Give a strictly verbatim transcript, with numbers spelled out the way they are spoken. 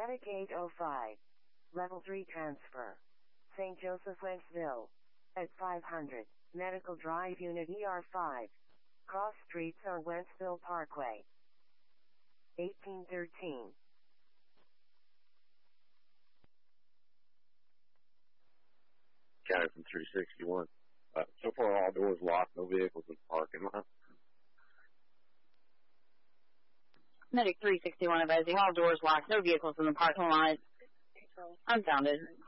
Medic eight oh five. Level three transfer. Saint Joseph, Wentzville. At five hundred. Medical Drive Unit E R five. Cross streets are Wentzville Parkway. eighteen thirteen. County from three sixty-one. Uh, so far, all doors locked, no vehicles in the parking lot. Medic three sixty-one advising all doors locked, no vehicles in the parking lot. Unfounded.